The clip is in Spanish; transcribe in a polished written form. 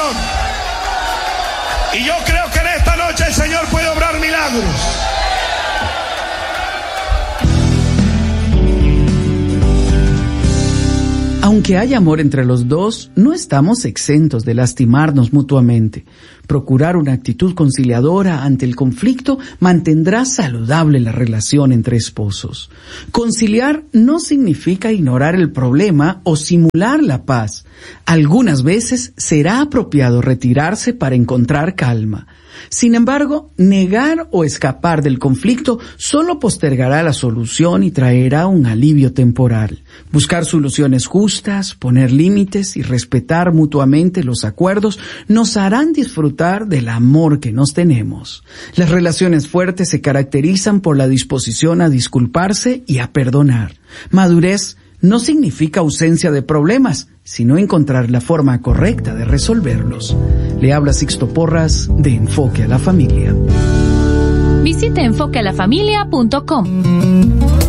Señor. Y yo creo que en esta noche el Señor puede obrar milagros. Aunque hay amor entre los dos, no estamos exentos de lastimarnos mutuamente. Procurar una actitud conciliadora ante el conflicto mantendrá saludable la relación entre esposos. Conciliar no significa ignorar el problema o simular la paz. Algunas veces será apropiado retirarse para encontrar calma. Sin embargo, negar o escapar del conflicto solo postergará la solución y traerá un alivio temporal. Buscar soluciones justas, poner límites y respetar mutuamente los acuerdos nos harán disfrutar del amor que nos tenemos. Las relaciones fuertes se caracterizan por la disposición a disculparse y a perdonar. Madurez no significa ausencia de problemas, sino encontrar la forma correcta de resolverlos. Le habla Sixto Porras de Enfoque a la Familia. Visite enfoquealafamilia.com.